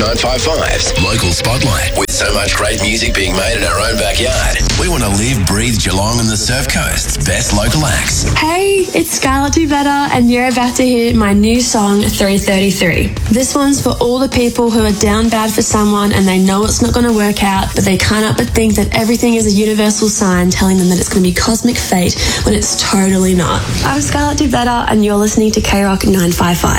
955's Local Spotlight. With so much great music being made in our own backyard, we want to live, breathe Geelong and the Surf Coast's best local acts. Hey, it's Scarlett Duvetta, and you're about to hear my new song, 333. This one's for all the people who are down bad for someone and they know it's not going to work out, but they can't help but think that everything is a universal sign telling them that it's going to be cosmic fate when it's totally not. I'm Scarlett Duvetta, and you're listening to K-Rock 955.